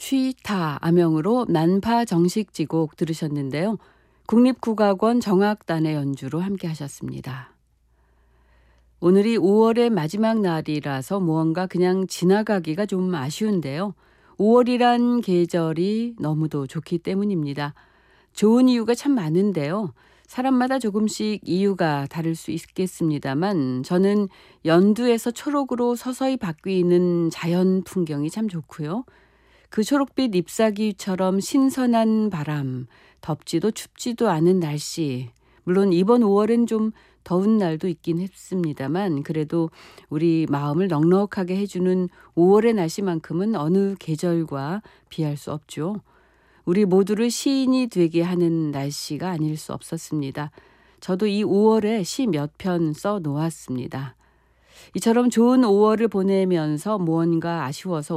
취타 암영으로 난파 정식지곡 들으셨는데요. 국립국악원 정악단의 연주로 함께 하셨습니다. 오늘이 5월의 마지막 날이라서 무언가 그냥 지나가기가 좀 아쉬운데요. 5월이란 계절이 너무도 좋기 때문입니다. 좋은 이유가 참 많은데요. 사람마다 조금씩 이유가 다를 수 있겠습니다만 저는 연두에서 초록으로 서서히 바뀌는 자연 풍경이 참 좋고요. 그 초록빛 잎사귀처럼 신선한 바람, 덥지도 춥지도 않은 날씨. 물론 이번 5월엔 좀 더운 날도 있긴 했습니다만 그래도 우리 마음을 넉넉하게 해주는 5월의 날씨만큼은 어느 계절과 비할 수 없죠. 우리 모두를 시인이 되게 하는 날씨가 아닐 수 없었습니다. 저도 이 5월에 시 몇 편 써 놓았습니다. 이처럼 좋은 5월을 보내면서 무언가 아쉬워서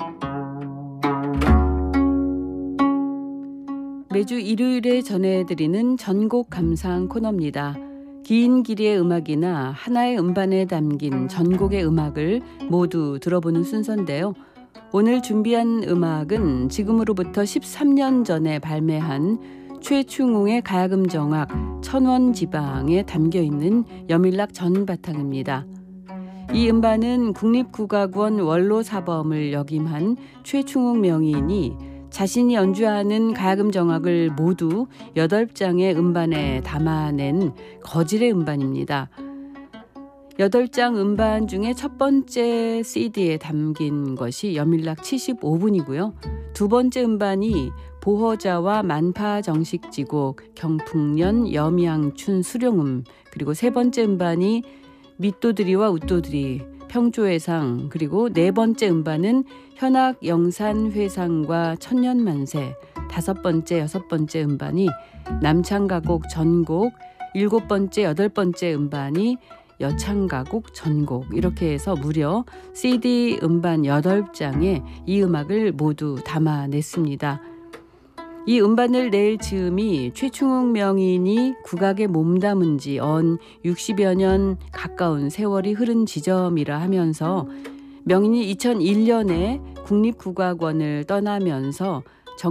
매주 일요일에 전해드리는 전곡 감상 코너입니다. 긴 길이의 음악이나 하나의 음반에 담긴 전곡의 음악을 모두 들어보는 순서인데요. 오늘 준비한 음악은 지금으로부터 13년 전에 발매한 최충웅의 가야금 정악 천원지방에 담겨있는 여밀락 전바탕입니다. 이 음반은 국립국악원 원로사범을 역임한 최충웅 명인이 자신이 연주하는 가야금 정악을 모두 8장의 음반에 담아낸 거질의 음반입니다. 8장 음반 중에 첫 번째 CD에 담긴 것이 여밀락 75분이고요. 두 번째 음반이 보허자와 만파 정식지곡, 경풍년, 염양춘, 수룡음, 그리고 세 번째 음반이 밑도드리와 웃도드리, 평조회상, 그리고 네 번째 음반은 현악 영산회상과 천년만세, 다섯 번째, 여섯 번째 음반이 남창가곡 전곡, 일곱 번째, 여덟 번째 음반이 여창가곡 전곡, 이렇게 해서 무려 CD 음반 8장에 이 음악을 모두 담아냈습니다. 이 음반을 낼 즈음이 최충웅 명인이 국악에 몸담은 지 언 60여 년 가까운 세월이 흐른 지점이라 하면서 명인이 2001년에 국립국악원을 떠나면서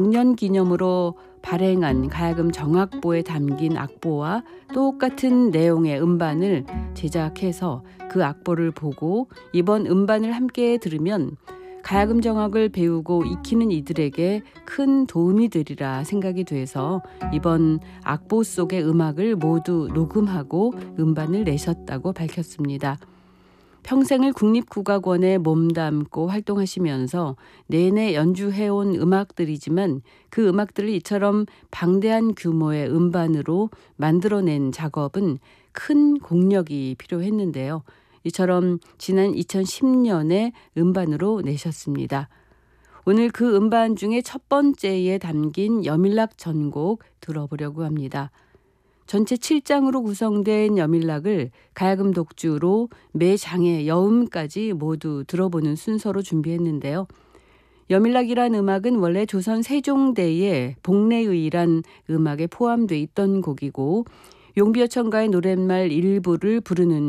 정년기념으로 발행한 가야금 정악보에 담긴 악보와 똑같은 내용의 음반을 제작해서 그 악보를 보고 이번 음반을 함께 들으면 가야금 정악을 배우고 익히는 이들에게 큰 도움이 되리라 생각이 돼서 이번 악보 속의 음악을 모두 녹음하고 음반을 내셨다고 밝혔습니다. 평생을 국립국악원에 몸담고 활동하시면서 내내 연주해온 음악들이지만 그 음악들을 이처럼 방대한 규모의 음반으로 만들어낸 작업은 큰 공력이 필요했는데요. 이처럼 지난 2010년에 음반으로 내셨습니다. 오늘 그 음반 중에 첫 번째에 담긴 여밀락 전곡 들어보려고 합니다. 전체 7장으로 구성된 여밀락을 가야금 독주로 매 장의 여음까지 모두 들어보는 순서로 준비했는데요. 여밀락이란 음악은 원래 조선 세종대의 복례의란 음악에 포함돼 있던 곡이고 용비어천가의 노랫말 일부를 부르는